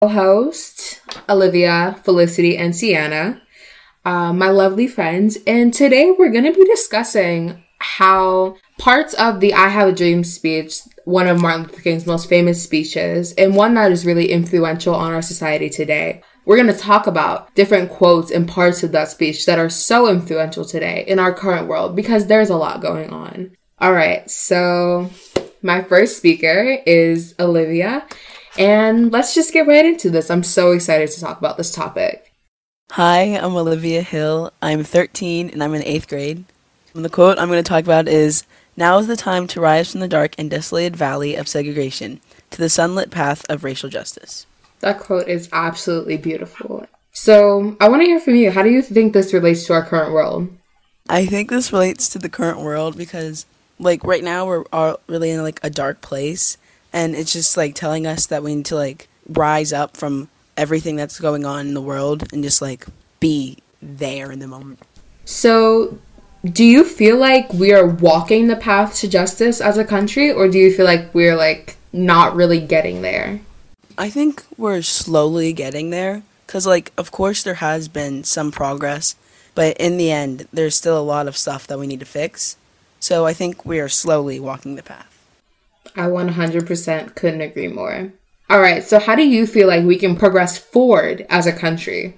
Host Olivia, Felicity, and Sienna, my lovely friends, and today we're going to be discussing how parts of the I Have a Dream speech, one of Martin Luther King's most famous speeches, and one that is really influential on our society today. We're going to talk about different quotes and parts of that speech that are so influential today in our current world because there's a lot going on. All right, so my first speaker is Olivia. And let's just get right into this. I'm so excited to talk about this topic. Hi, I'm Olivia Hill. I'm 13 and I'm in 8th grade. And the quote I'm going to talk about is, "Now is the time to rise from the dark and desolated valley of segregation to the sunlit path of racial justice." That quote is absolutely beautiful. So I want to hear from you. How do you think this relates to our current world? I think this relates to the current world because, right now we're all really in, a dark place. And it's just, telling us that we need to, rise up from everything that's going on in the world and just, be there in the moment. So, do you feel like we are walking the path to justice as a country? Or do you feel like we're, not really getting there? I think we're slowly getting there. Because, of course there has been some progress. But in the end, there's still a lot of stuff that we need to fix. So I think we are slowly walking the path. I 100% couldn't agree more. All right, so how do you feel like we can progress forward as a country?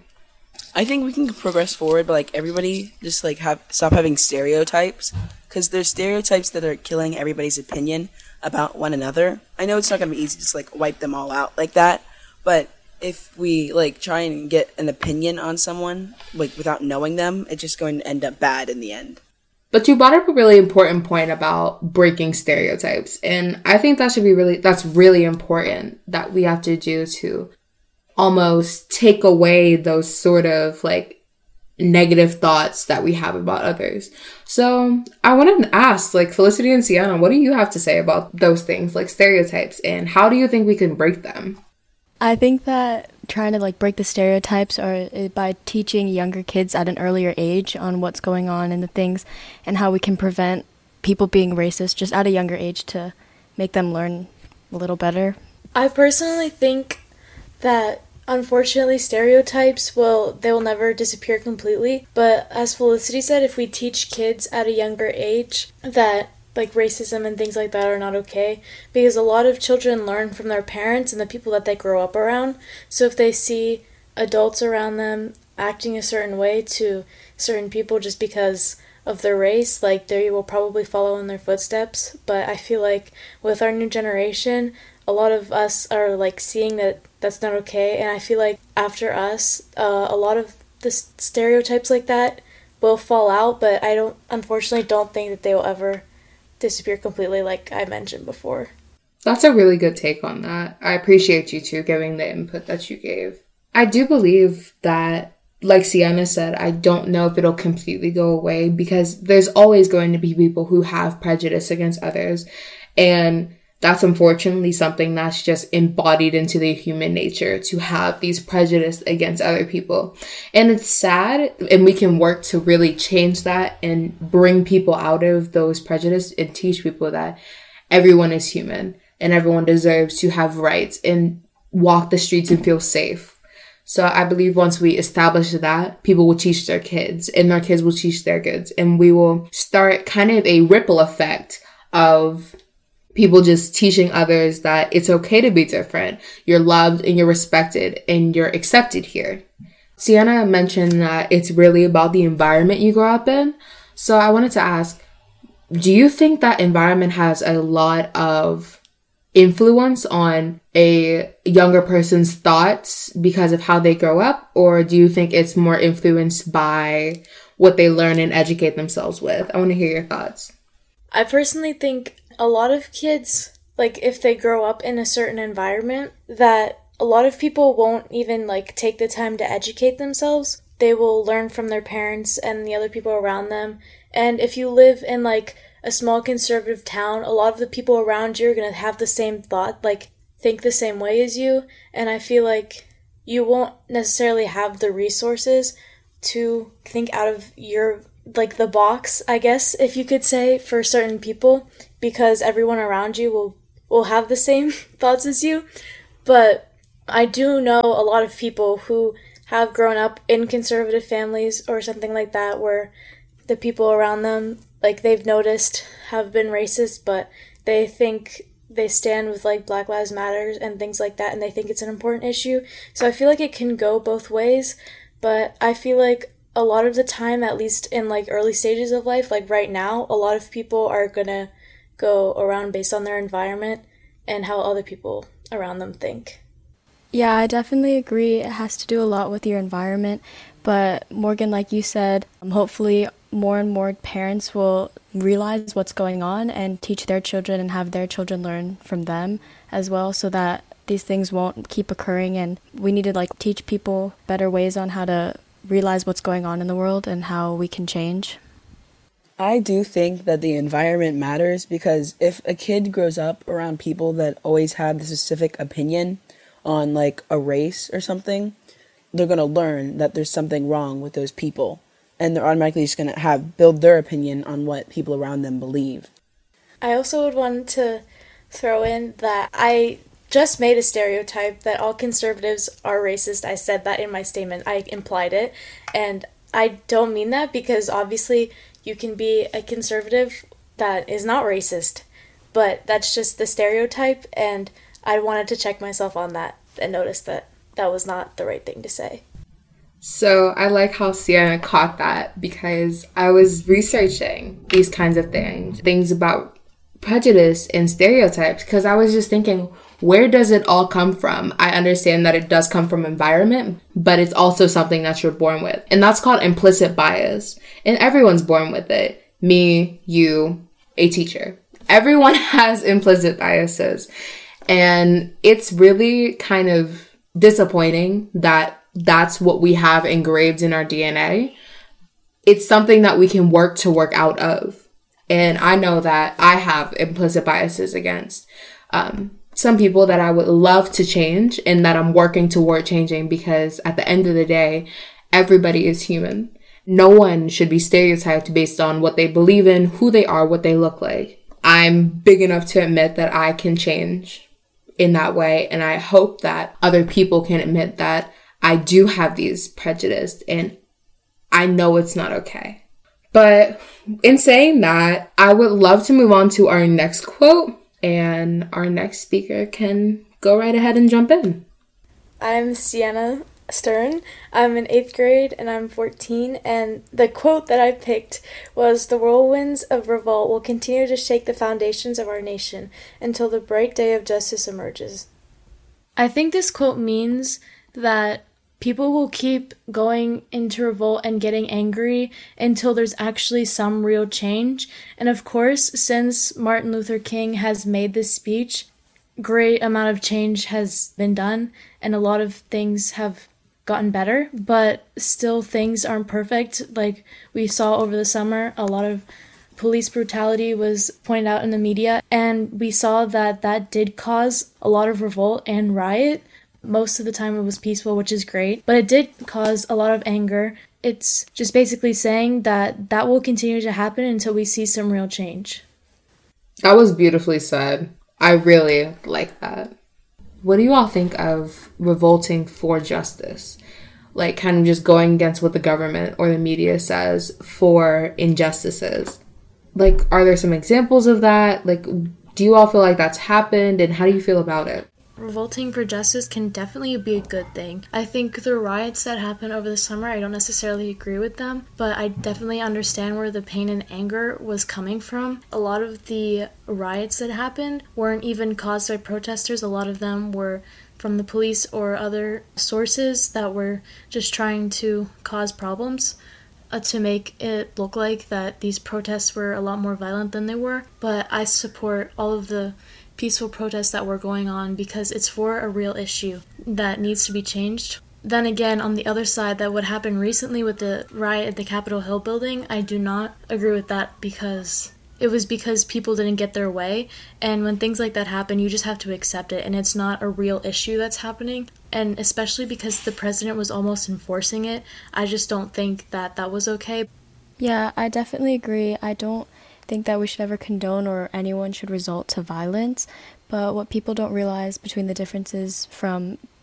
I think we can progress forward, but everybody just stop having stereotypes, because there's stereotypes that are killing everybody's opinion about one another. I know it's not gonna be easy to just wipe them all out like that, but if we try and get an opinion on someone without knowing them, it's just going to end up bad in the end. But you brought up a really important point about breaking stereotypes. And I think that's really important that we have to do to almost take away those sort of negative thoughts that we have about others. So I want to ask Felicity and Sienna, what do you have to say about those things stereotypes, and how do you think we can break them? I think that trying to break the stereotypes or by teaching younger kids at an earlier age on what's going on and the things and how we can prevent people being racist just at a younger age to make them learn a little better. I personally think that unfortunately stereotypes will never disappear completely, but as Felicity said, if we teach kids at a younger age that racism and things like that are not okay, because a lot of children learn from their parents and the people that they grow up around. So if they see adults around them acting a certain way to certain people just because of their race, they will probably follow in their footsteps. But I feel with our new generation, a lot of us are seeing that that's not okay, and I feel after us, a lot of the stereotypes like that will fall out, but I unfortunately don't think that they will ever disappear completely like I mentioned before. That's a really good take on that. I appreciate you two giving the input that you gave. I do believe that, like Sienna said, I don't know if it'll completely go away because there's always going to be people who have prejudice against others. And that's unfortunately something that's just embodied into the human nature, to have these prejudice against other people. And it's sad, and we can work to really change that and bring people out of those prejudice and teach people that everyone is human and everyone deserves to have rights and walk the streets and feel safe. So I believe once we establish that, people will teach their kids and their kids will teach their kids, and we will start kind of a ripple effect of people just teaching others that it's okay to be different. You're loved and you're respected and you're accepted here. Sienna mentioned that it's really about the environment you grow up in. So I wanted to ask, do you think that environment has a lot of influence on a younger person's thoughts because of how they grow up? Or do you think it's more influenced by what they learn and educate themselves with? I want to hear your thoughts. I personally think a lot of kids, if they grow up in a certain environment, that a lot of people won't even, take the time to educate themselves. They will learn from their parents and the other people around them. And if you live in, a small conservative town, a lot of the people around you are going to have the same thought, think the same way as you. And I feel you won't necessarily have the resources to think out of your the box, I guess, if you could say, for certain people, because everyone around you will have the same thoughts as you. But I do know a lot of people who have grown up in conservative families or something like that where the people around them, like they've noticed, have been racist, but they think they stand with like Black Lives Matter and things like that, and they think it's an important issue. So I feel like it can go both ways, but I feel like a lot of the time, at least in like early stages of life, like right now, a lot of people are gonna go around based on their environment and how other people around them think. Yeah, I definitely agree. It has to do a lot with your environment. But Morgan, like you said, hopefully more and more parents will realize what's going on and teach their children and have their children learn from them as well, so that these things won't keep occurring. And we need to like teach people better ways on how to realize what's going on in the world and how we can change. I do think that the environment matters, because if a kid grows up around people that always have the specific opinion on like a race or something, they're going to learn that there's something wrong with those people, and they're automatically just going to build their opinion on what people around them believe. I also would want to throw in that I just made a stereotype that all conservatives are racist. I said that in my statement. I implied it, and I don't mean that, because obviously you can be a conservative that is not racist, but that's just the stereotype, and I wanted to check myself on that and notice that that was not the right thing to say. So I like how Sienna caught that, because I was researching these kinds of things about prejudice and stereotypes, because I was just thinking, where does it all come from? I understand that it does come from environment, but it's also something that you're born with. And that's called implicit bias. And everyone's born with it. Me, you, a teacher. Everyone has implicit biases. And it's really kind of disappointing that that's what we have engraved in our DNA. It's something that we can work out of. And I know that I have implicit biases against some people that I would love to change, and that I'm working toward changing, because at the end of the day, everybody is human. No one should be stereotyped based on what they believe in, who they are, what they look like. I'm big enough to admit that I can change in that way, and I hope that other people can admit that I do have these prejudices, and I know it's not okay. But in saying that, I would love to move on to our next quote, and our next speaker can go right ahead and jump in. I'm Sienna Stern. I'm in 8th grade and I'm 14, and the quote that I picked was, "The whirlwinds of revolt will continue to shake the foundations of our nation until the bright day of justice emerges." I think this quote means that people will keep going into revolt and getting angry until there's actually some real change. And of course, since Martin Luther King has made this speech, great amount of change has been done and a lot of things have gotten better, but still things aren't perfect. Like we saw over the summer, a lot of police brutality was pointed out in the media, and we saw that that did cause a lot of revolt and riot. Most of the time it was peaceful, which is great, but it did cause a lot of anger. It's just basically saying that that will continue to happen until we see some real change. That was beautifully said. I really like that. What do you all think of revolting for justice? Like kind of just going against what the government or the media says for injustices. Like, are there some examples of that? Like, do you all feel like that's happened, and how do you feel about it? Revolting for justice can definitely be a good thing. I think the riots that happened over the summer, I don't necessarily agree with them, but I definitely understand where the pain and anger was coming from. A lot of the riots that happened weren't even caused by protesters. A lot of them were from the police or other sources that were just trying to cause problems to make it look like that these protests were a lot more violent than they were. But I support all of the peaceful protests that were going on because it's for a real issue that needs to be changed. Then again, on the other side, that what happened recently with the riot at the Capitol Hill building, I do not agree with that, because it was because people didn't get their way, and when things like that happen, you just have to accept it, and it's not a real issue that's happening. And especially because the president was almost enforcing it, I just don't think that that was okay. Yeah, I definitely agree. I don't think that we should ever condone or anyone should resort to violence, but what people don't realize between the differences from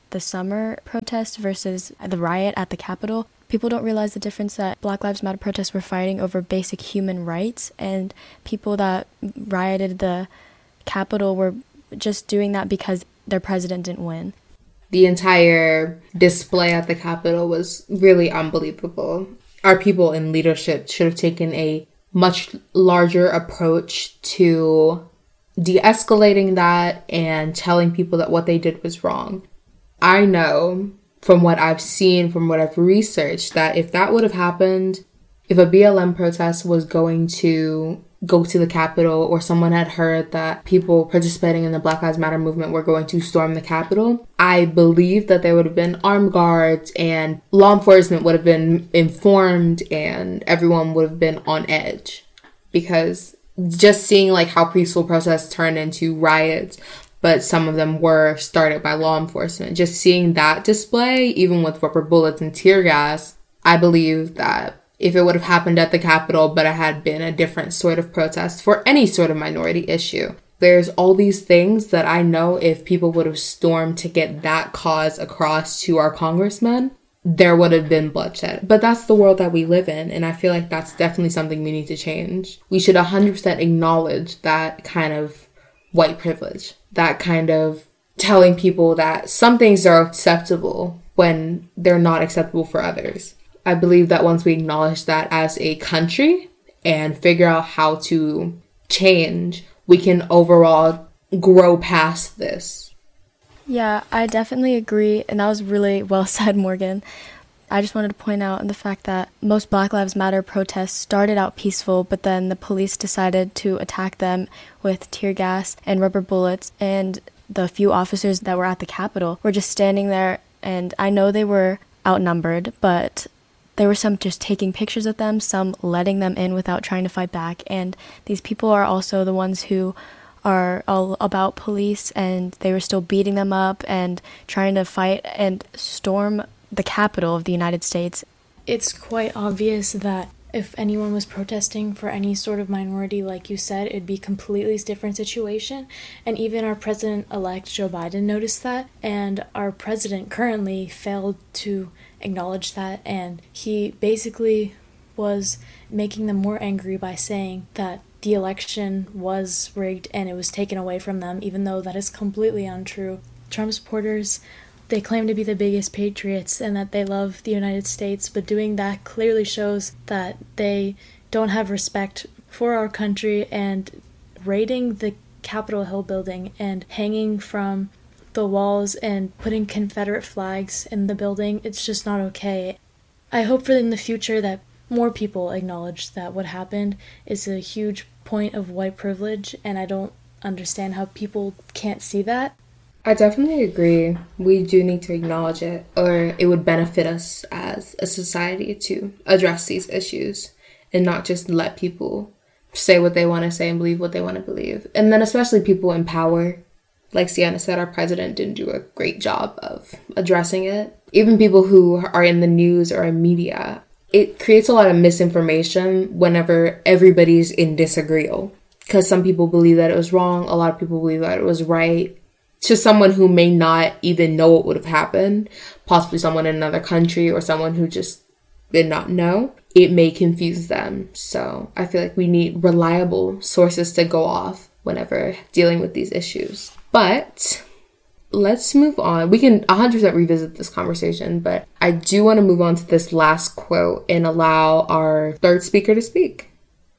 the summer protest versus the riot at the Capitol, people don't realize the difference that Black Lives Matter protests were fighting over basic human rights, and people that rioted the Capitol were just doing that because their president didn't win. The entire display at the Capitol was really unbelievable. Our people in leadership should have taken a much larger approach to de-escalating that and telling people that what they did was wrong. I know from what I've seen, from what I've researched, that if that would have happened, if a BLM protest was going to go to the Capitol, or someone had heard that people participating in the Black Lives Matter movement were going to storm the Capitol, I believe that there would have been armed guards and law enforcement would have been informed and everyone would have been on edge. Because just seeing like how peaceful protests turned into riots, but some of them were started by law enforcement, just seeing that display, even with rubber bullets and tear gas, I believe that if it would have happened at the Capitol, but it had been a different sort of protest for any sort of minority issue. There's all these things that I know if people would have stormed to get that cause across to our congressmen, there would have been bloodshed. But that's the world that we live in, and I feel like that's definitely something we need to change. We should 100% acknowledge that kind of white privilege, that kind of telling people that some things are acceptable when they're not acceptable for others. I believe that once we acknowledge that as a country and figure out how to change, we can overall grow past this. Yeah, I definitely agree. And that was really well said, Morgan. I just wanted to point out the fact that most Black Lives Matter protests started out peaceful, but then the police decided to attack them with tear gas and rubber bullets. And the few officers that were at the Capitol were just standing there. And I know they were outnumbered, but there were some just taking pictures of them, some letting them in without trying to fight back. And these people are also the ones who are all about police, and they were still beating them up and trying to fight and storm the Capitol of the United States. It's quite obvious that if anyone was protesting for any sort of minority, like you said, it'd be a completely different situation. And even our president-elect Joe Biden noticed that, and our president currently failed to acknowledge that, and he basically was making them more angry by saying that the election was rigged and it was taken away from them, even though that is completely untrue. Trump supporters, they claim to be the biggest patriots and that they love the United States, but doing that clearly shows that they don't have respect for our country, and raiding the Capitol Hill building and hanging from the walls and putting Confederate flags in the building, it's just not okay. I hope for in the future that more people acknowledge that what happened is a huge point of white privilege, and I don't understand how people can't see that. I definitely agree. We do need to acknowledge it, or it would benefit us as a society to address these issues and not just let people say what they want to say and believe what they want to believe. And then especially people in power. Like Sienna said, our president didn't do a great job of addressing it. Even people who are in the news or in media, it creates a lot of misinformation whenever everybody's in disagreeal. Because some people believe that it was wrong, a lot of people believe that it was right. To someone who may not even know what would have happened, possibly someone in another country or someone who just did not know, it may confuse them. So I feel like we need reliable sources to go off whenever dealing with these issues. But let's move on. We can 100% revisit this conversation, but I do want to move on to this last quote and allow our third speaker to speak.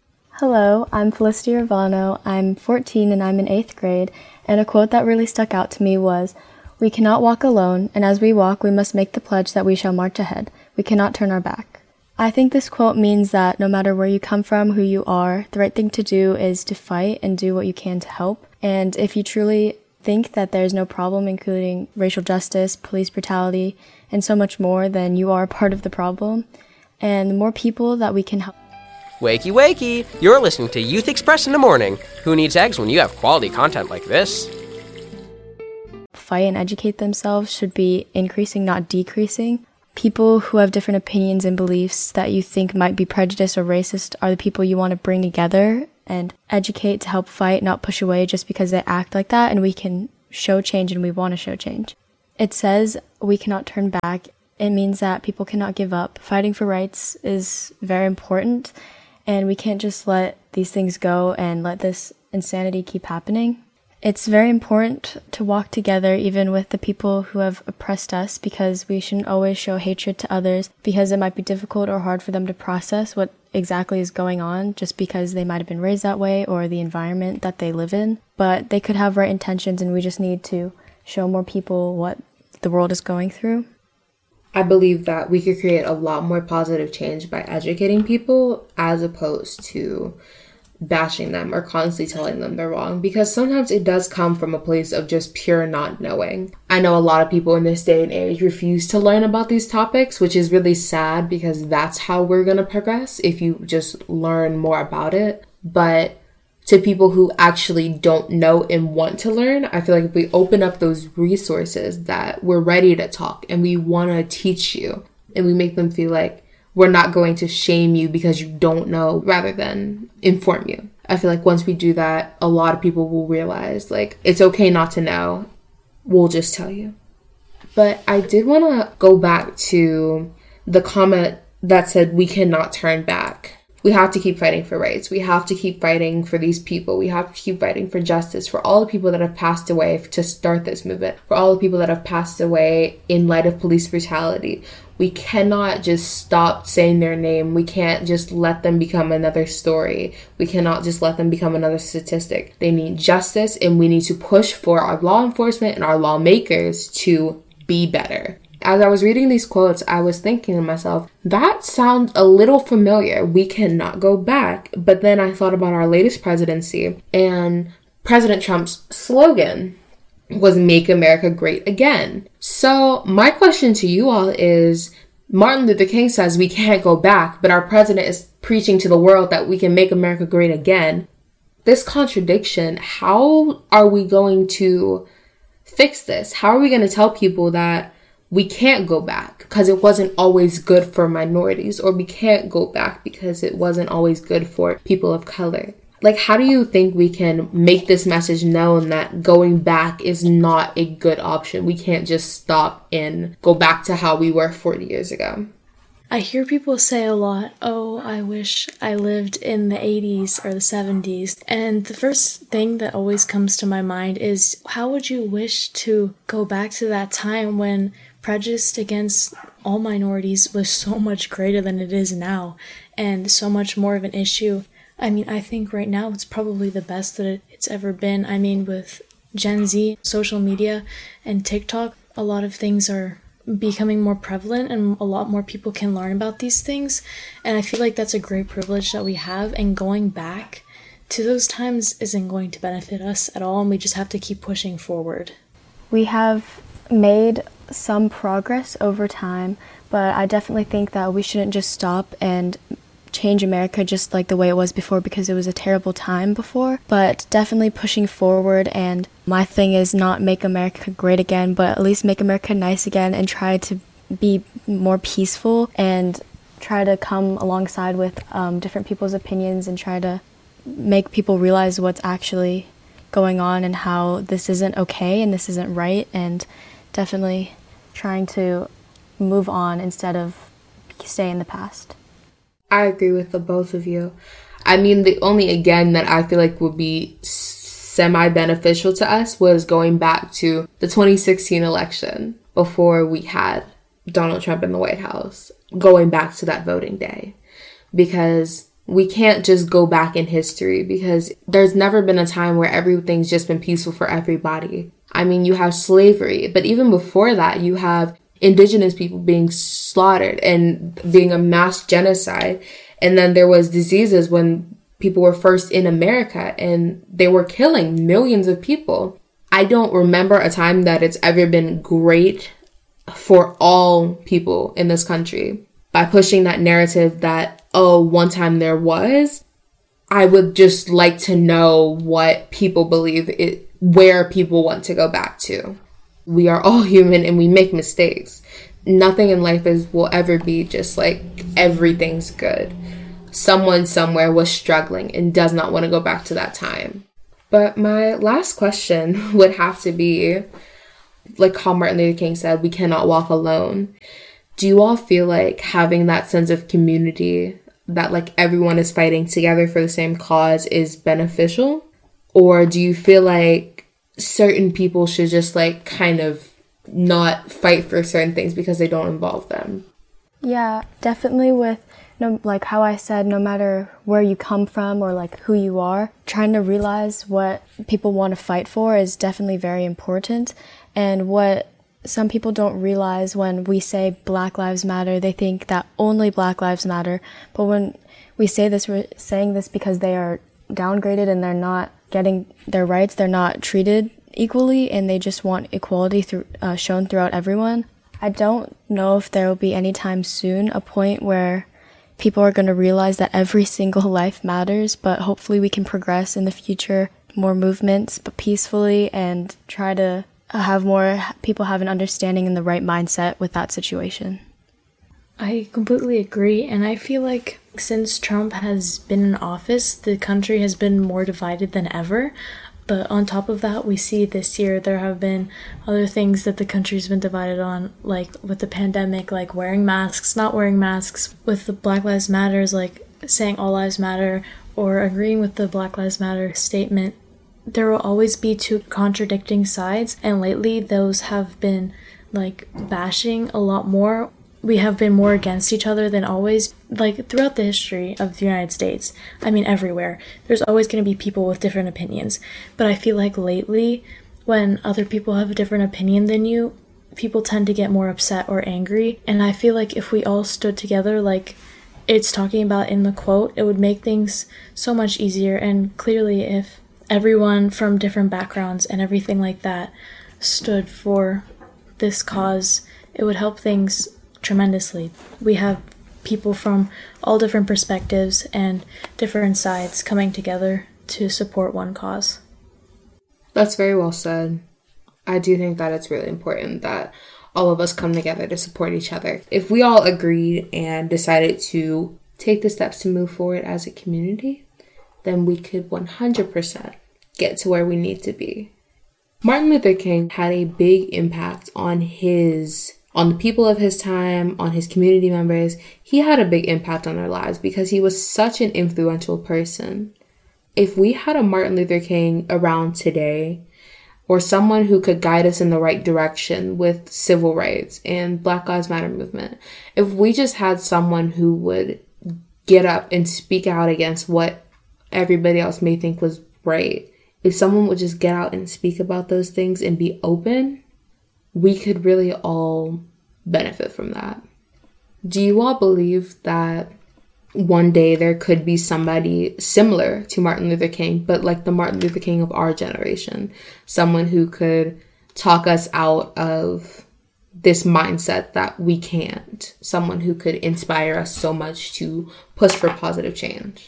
Hello, I'm Felicity Urbano. I'm 14 and I'm in 8th grade, and a quote that really stuck out to me was, "We cannot walk alone, and as we walk, we must make the pledge that we shall march ahead. We cannot turn our back." I think this quote means that no matter where you come from, who you are, the right thing to do is to fight and do what you can to help. And if you truly think that there's no problem, including racial justice, police brutality, and so much more, then you are part of the problem. And the more people that we can help. Wakey, wakey! You're listening to Youth Express in the morning. Who needs eggs when you have quality content like this? Fight and educate themselves should be increasing, not decreasing. People who have different opinions and beliefs that you think might be prejudiced or racist are the people you want to bring together and educate to help fight, not push away just because they act like that, and we can show change and we want to show change. it says we cannot turn back. It means that people cannot give up. Fighting for rights is very important, and we can't just let these things go and let this insanity keep happening. It's very important to walk together even with the people who have oppressed us, because we shouldn't always show hatred to others because it might be difficult or hard for them to process what exactly is going on just because they might have been raised that way or the environment that they live in. But they could have right intentions, and we just need to show more people what the world is going through. I believe that we could create a lot more positive change by educating people as opposed to bashing them or constantly telling them they're wrong, because sometimes it does come from a place of just pure not knowing. I know a lot of people in this day and age refuse to learn about these topics, which is really sad because that's how we're going to progress if you just learn more about it. But to people who actually don't know and want to learn, I feel like if we open up those resources that we're ready to talk and we want to teach you, and we make them feel like we're not going to shame you because you don't know rather than inform you. I feel like once we do that, a lot of people will realize, like, it's okay not to know. We'll just tell you. But I did want to go back to the comment that said we cannot turn back. We have to keep fighting for rights. We have to keep fighting for these people. We have to keep fighting for justice, for all the people that have passed away to start this movement, for all the people that have passed away in light of police brutality. We cannot just stop saying their name. We can't just let them become another story. We cannot just let them become another statistic. They need justice, and we need to push for our law enforcement and our lawmakers to be better. As I was reading these quotes, I was thinking to myself, that sounds a little familiar. We cannot go back. But then I thought about our latest presidency, and President Trump's slogan was "Make America Great Again." So my question to you all is, Martin Luther King says we can't go back, but our president is preaching to the world that we can make America great again. This contradiction, how are we going to fix this? How are we going to tell people that we can't go back because it wasn't always good for minorities, or we can't go back because it wasn't always good for people of color? Like, how do you think we can make this message known that going back is not a good option? We can't just stop and go back to how we were 40 years ago. I hear people say a lot, "Oh, I wish I lived in the 80s or the 70s. And the first thing that always comes to my mind is, how would you wish to go back to that time when prejudice against all minorities was so much greater than it is now, and so much more of an issue? I mean, I think right now it's probably the best that it's ever been. I mean, with Gen Z, social media, and TikTok, a lot of things are becoming more prevalent and a lot more people can learn about these things. And I feel like that's a great privilege that we have, and going back to those times isn't going to benefit us at all, and we just have to keep pushing forward. We have made some progress over time, but I definitely think that we shouldn't just stop and change America just like the way it was before, because it was a terrible time before, but definitely pushing forward. And my thing is not make America great again, but at least make America nice again, and try to be more peaceful and try to come alongside with different people's opinions and try to make people realize what's actually going on and how this isn't okay and this isn't right, and definitely trying to move on instead of stay in the past. I agree with the both of you. I mean, the only, again, that I feel like would be semi-beneficial to us was going back to the 2016 election before we had Donald Trump in the White House, going back to that voting day. Because we can't just go back in history, because there's never been a time where everything's just been peaceful for everybody. I mean, you have slavery, but even before that, you have indigenous people being slaughtered and being a mass genocide. And then there was diseases when people were first in America and they were killing millions of people. I don't remember a time that it's ever been great for all people in this country. By pushing that narrative that, oh, one time there was, I would just like to know what people believe, where people want to go back to. We are all human and we make mistakes. Nothing in life will ever be just like everything's good. Someone somewhere was struggling and does not want to go back to that time. But my last question would have to be, like how Martin Luther King said, we cannot walk alone. Do you all feel like having that sense of community, that like everyone is fighting together for the same cause, is beneficial? Or do you feel like certain people should just like kind of not fight for certain things because they don't involve them? Yeah, definitely with, like how I said, no matter where you come from or like who you are, trying to realize what people want to fight for is definitely very important. And what some people don't realize when we say Black Lives Matter, they think that only Black Lives Matter. But when we say this, we're saying this because they are downgraded and they're not getting their rights, they're not treated equally, and they just want equality shown throughout everyone. I don't know if there will be anytime soon a point where people are going to realize that every single life matters, but hopefully we can progress in the future, more movements, but peacefully, and try to have more people have an understanding and the right mindset with that situation. I completely agree, and I feel like since Trump has been in office, the country has been more divided than ever. But on top of that, we see this year there have been other things that the country's been divided on, like with the pandemic, like wearing masks, not wearing masks, with the Black Lives Matters, like saying all lives matter, or agreeing with the Black Lives Matter statement. There will always be two contradicting sides, and lately those have been like bashing a lot more. We have been more against each other than always. Like throughout the history of the United States, I mean everywhere, there's always going to be people with different opinions. But I feel like lately, when other people have a different opinion than you, people tend to get more upset or angry. And I feel like if we all stood together, like it's talking about in the quote, it would make things so much easier. And clearly, if everyone from different backgrounds and everything like that stood for this cause, it would help things tremendously. We have people from all different perspectives and different sides coming together to support one cause. That's very well said. I do think that it's really important that all of us come together to support each other. If we all agreed and decided to take the steps to move forward as a community, then we could 100% get to where we need to be. Martin Luther King had a big impact on the people of his time, on his community members. He had a big impact on their lives because he was such an influential person. If we had a Martin Luther King around today, or someone who could guide us in the right direction with civil rights and Black Lives Matter movement, if we just had someone who would get up and speak out against what everybody else may think was right, if someone would just get out and speak about those things and be open, we could really all benefit from that. Do you all believe that one day there could be somebody similar to Martin Luther King, but like the Martin Luther King of our generation, someone who could talk us out of this mindset that we can't, someone who could inspire us so much to push for positive change?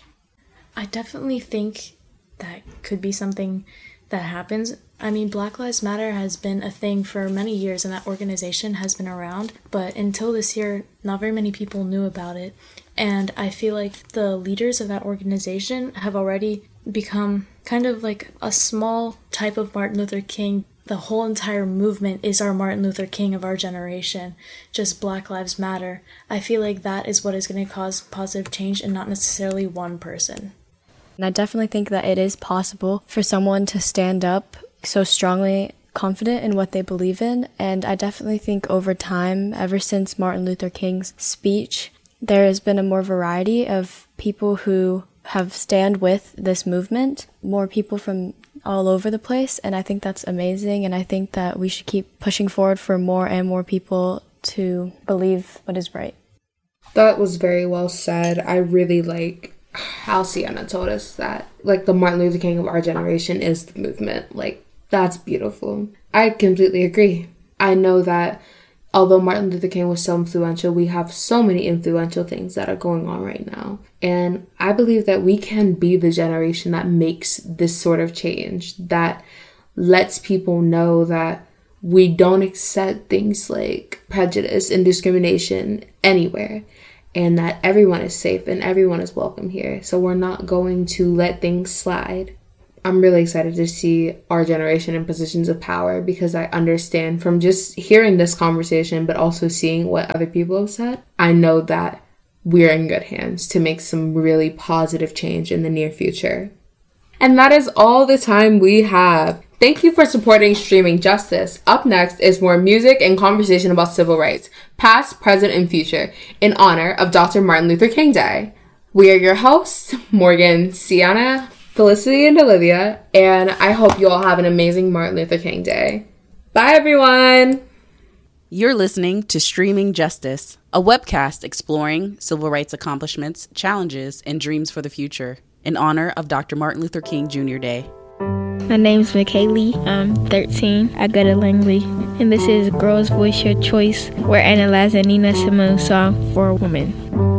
I definitely think that could be something that happens. I mean, Black Lives Matter has been a thing for many years and that organization has been around, but until this year, not very many people knew about it. And I feel like the leaders of that organization have already become kind of like a small type of Martin Luther King. The whole entire movement is our Martin Luther King of our generation, just Black Lives Matter. I feel like that is what is going to cause positive change and not necessarily one person. And I definitely think that it is possible for someone to stand up so strongly, confident in what they believe in. And I definitely think over time, ever since Martin Luther King's speech, there has been a more variety of people who have stand with this movement, more people from all over the place. And I think that's amazing. And I think that we should keep pushing forward for more and more people to believe what is right. That was very well said. I really like how Sienna told us that, like, the Martin Luther King of our generation is the movement. Like, that's beautiful. I completely agree. I know that although Martin Luther King was so influential, we have so many influential things that are going on right now. And I believe that we can be the generation that makes this sort of change, that lets people know that we don't accept things like prejudice and discrimination anywhere, and that everyone is safe and everyone is welcome here. So we're not going to let things slide. I'm really excited to see our generation in positions of power, because I understand from just hearing this conversation, but also seeing what other people have said, I know that we're in good hands to make some really positive change in the near future. And that is all the time we have. Thank you for supporting Streaming Justice. Up next is more music and conversation about civil rights, past, present, and future, in honor of Dr. Martin Luther King Day. We are your hosts, Morgan, Sienna, Felicity, and Olivia, and I hope you all have an amazing Martin Luther King Day. Bye, everyone! You're listening to Streaming Justice, a webcast exploring civil rights accomplishments, challenges, and dreams for the future, in honor of Dr. Martin Luther King Jr. Day. My name's McKaylee. I'm 13. I go to Langley. And this is Girls Voice Your Choice. We're analyzing Nina Simone's song For a Woman.